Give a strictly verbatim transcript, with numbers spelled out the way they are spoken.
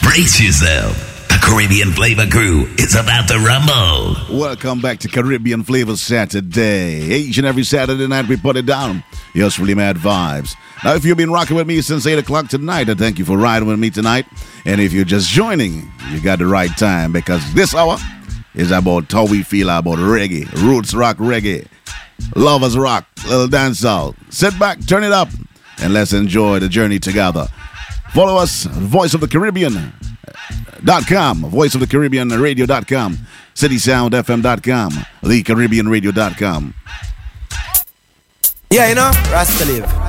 Brace yourself. The Caribbean Flavor Crew is about to rumble. Welcome back to Caribbean Flavor Saturday. Each and every Saturday night we put it down. Yes, really mad vibes. Now, if you've been rocking with me since eight o'clock tonight, I thank you for riding with me tonight. And if you're just joining, you got the right time, because this hour is about how we feel about reggae, roots rock reggae, lovers rock, little dancehall. Sit back, turn it up, and let's enjoy the journey together. Follow us, Voice of the Caribbean dot com, Voice of the Caribbean Radio dot com, City Sound F M dot com, The Caribbean Radio dot com. Yeah, you know, Rasta live.